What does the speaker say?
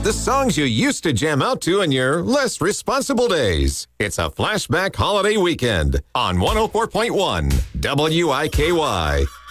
The songs you used to jam out to in your less responsible days. It's a flashback holiday weekend on 104.1 WIKY.